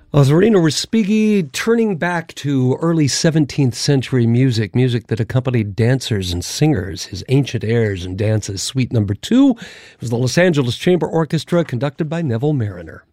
Ozarino Respighi turning back to early 17th century music that accompanied dancers and singers. His Ancient Airs and Dances, Suite Number 2, was the Los Angeles Chamber Orchestra conducted by Neville Mariner.